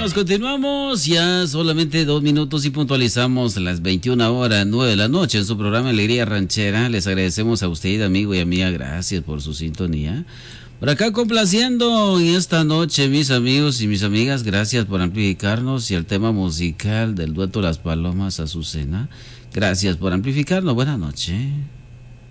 continuamos. Ya solamente 2 minutos y puntualizamos las 21:09 de la noche en su programa Alegría Ranchera. Les agradecemos a usted, amigo y amiga, gracias por su sintonía. Por acá complaciendo en esta noche, mis amigos y mis amigas, gracias por amplificarnos y el tema musical del dueto Las Palomas Azucena. Gracias por amplificarnos. Buenas noches.